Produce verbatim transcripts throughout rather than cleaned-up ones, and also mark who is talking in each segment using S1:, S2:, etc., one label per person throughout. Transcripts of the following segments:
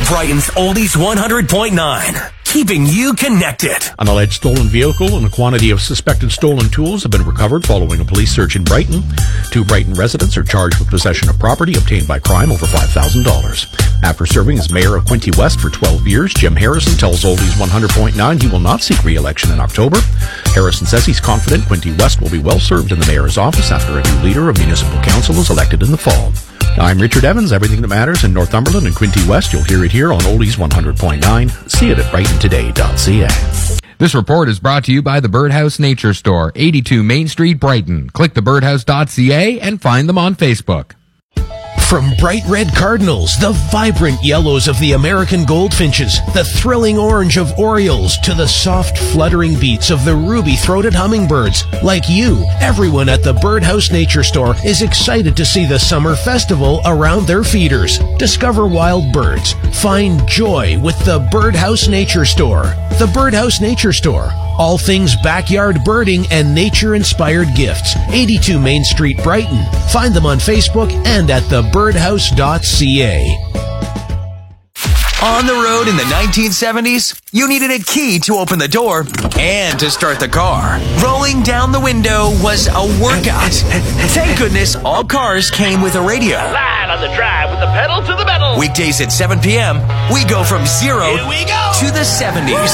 S1: Brighton's Oldies one hundred point nine. Keeping you connected.
S2: An alleged stolen vehicle and a quantity of suspected stolen tools have been recovered following a police search in Brighton. Two Brighton residents are charged with possession of property obtained by crime over five thousand dollars. After serving as mayor of Quinte West for twelve years, Jim Harrison tells Oldies one hundred point nine he will not seek re-election in October. Harrison says he's confident Quinte West will be well served in the mayor's office after a new leader of municipal council is elected in the fall. I'm Richard Evans. Everything that matters in Northumberland and Quinte West, you'll hear it here on Oldies one hundred point nine. See it at brighton today dot c a.
S3: This report is brought to you by the Birdhouse Nature Store, eighty-two Main Street, Brighton. Click the birdhouse dot c a and find them on Facebook.
S4: From bright red cardinals, the vibrant yellows of the American goldfinches, the thrilling orange of orioles, to the soft fluttering beats of the ruby-throated hummingbirds. Like you, everyone at the Birdhouse Nature Store is excited to see the summer festival around their feeders. Discover wild birds. Find joy with the Birdhouse Nature Store. The Birdhouse Nature Store. All things backyard birding and nature-inspired gifts. eighty-two Main Street, Brighton. Find them on Facebook and at the birdhouse dot c a.
S1: On the road in the nineteen seventies, you needed a key to open the door and to start the car. Rolling down the window was a workout. Thank goodness all cars came with a radio.
S5: Line on the drive with the pedal to the metal.
S1: Weekdays at seven p.m., we go from zero
S5: Here we go.
S1: to the seventies.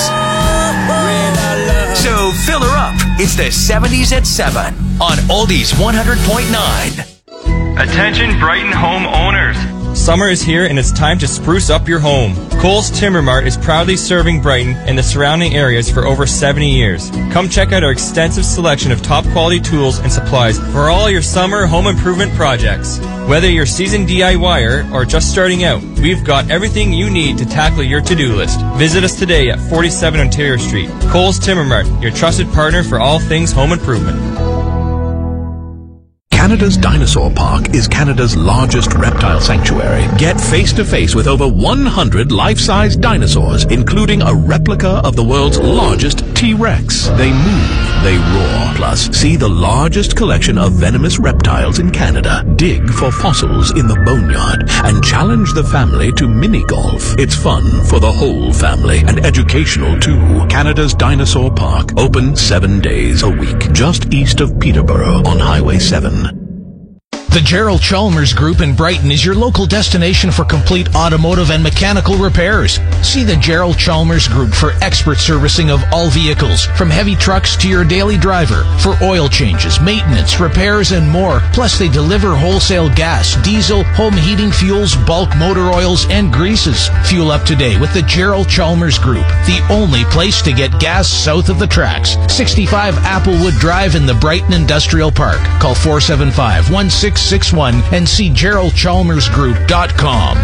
S1: So fill her up. It's the seventies at seven on Oldies one hundred point nine.
S6: Attention Brighton homeowners. Summer is here and it's time to spruce up your home. Cole's Timber Mart is proudly serving Brighton and the surrounding areas for over seventy years. Come check out our extensive selection of top quality tools and supplies for all your summer home improvement projects. Whether you're seasoned DIYer or just starting out, we've got everything you need to tackle your to-do list. Visit us today at forty-seven Ontario Street. Cole's Timber Mart, your trusted partner for all things home improvement.
S7: Canada's Dinosaur Park is Canada's largest reptile sanctuary. Get face-to-face with over one hundred life-size dinosaurs, including a replica of the world's largest T-Rex. They move, they roar. Plus, see the largest collection of venomous reptiles in Canada. Dig for fossils in the boneyard and challenge the family to mini-golf. It's fun for the whole family and educational too. Canada's Dinosaur Park, open seven days a week, just east of Peterborough on Highway seven.
S4: The Gerald Chalmers Group in Brighton is your local destination for complete automotive and mechanical repairs. See the Gerald Chalmers Group for expert servicing of all vehicles, from heavy trucks to your daily driver, for oil changes, maintenance, repairs, and more. Plus, they deliver wholesale gas, diesel, home heating fuels, bulk motor oils, and greases. Fuel up today with the Gerald Chalmers Group, the only place to get gas south of the tracks. sixty-five Applewood Drive in the Brighton Industrial Park. Call four seven five, one six six one and see gerald chalmers group dot com.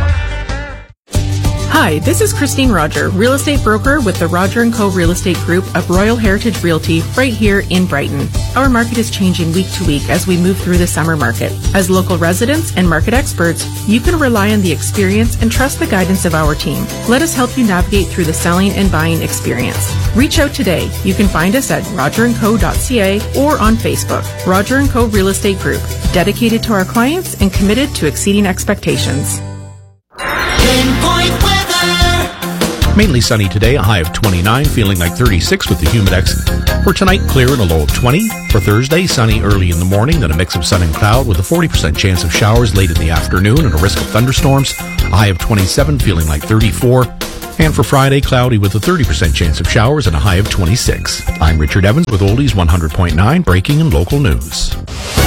S8: Hi, this is Christine Roger, real estate broker with the Roger and Co. Real Estate Group of Royal Heritage Realty right here in Brighton. Our market is changing week to week as we move through the summer market. As local residents and market experts, you can rely on the experience and trust the guidance of our team. Let us help you navigate through the selling and buying experience. Reach out today. You can find us at roger and co dot c a or on Facebook. Roger and Co. Real Estate Group, dedicated to our clients and committed to exceeding expectations.
S9: Pinpoint weather.
S2: Mainly sunny today, a high of twenty-nine, feeling like thirty-six with the Humidex. For tonight, clear and a low of twenty. For Thursday, sunny early in the morning, then a mix of sun and cloud with a forty percent chance of showers late in the afternoon and a risk of thunderstorms. A high of twenty-seven, feeling like thirty-four. And for Friday, cloudy with a thirty percent chance of showers and a high of twenty-six. I'm Richard Evans with Oldies one hundred point nine, breaking and local news.